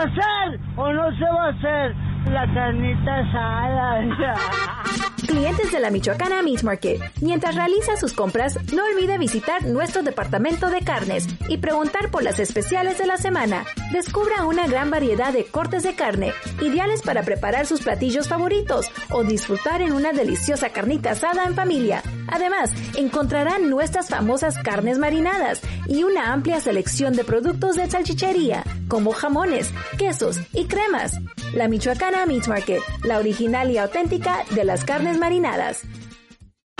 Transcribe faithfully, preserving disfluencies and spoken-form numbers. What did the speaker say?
a hacer o no se va a hacer la carnita asada? Clientes de la Michoacana Meat Market, mientras realiza sus compras, no olvide visitar nuestro departamento de carnes y preguntar por las especiales de la semana. Descubra una gran variedad de cortes de carne, ideales para preparar sus platillos favoritos o disfrutar en una deliciosa carnita asada en familia. Además, encontrarán nuestras famosas carnes marinadas y una amplia selección de productos de salchichería, como jamones, quesos y cremas. La Michoacana Meat Market, la original y auténtica de las carnes marinadas.